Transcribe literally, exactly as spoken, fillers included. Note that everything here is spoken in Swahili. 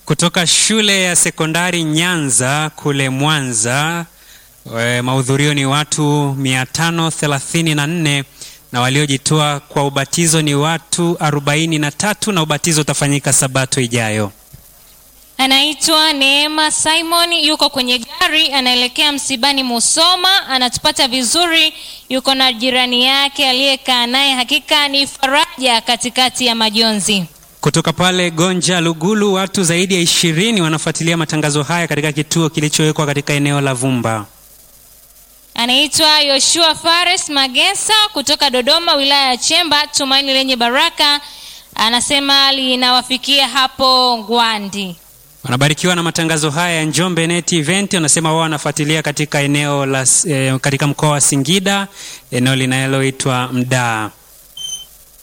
Kutoka shule ya sekondari Nyanza kule Mwanza, e, mahudhurio ni watu mia tano thelathini na nne na waliojitoa kwa ubatizo ni watu arobaini na tatu na ubatizo utafanyika Sabato ijayo. Anaitwa Neema Simon, yuko kwenye gari anaelekea msibani Musoma, anatupata vizuri, yuko na jirani yake aliyekaa naye, hakika ni faraja katikati ya majonzi. Kutoka pale Gonja Lugulu, watu zaidi ya ishirini wanafuatilia matangazo haya katika kituo kilichowekwa katika eneo la Vumba. Anaitwa Yoshua Fares Magesa kutoka Dodoma, wilaya ya Chemba, Tumaini Lenye Baraka, anasema linawafikia hapo Ngwandi. Wanabarikiwa na matangazo haya ya Njombe Net Event. Wanasema wao wanafuatilia katika eneo la eh, katika mkoa wa Singida, eneo linaloitwa Mdaa.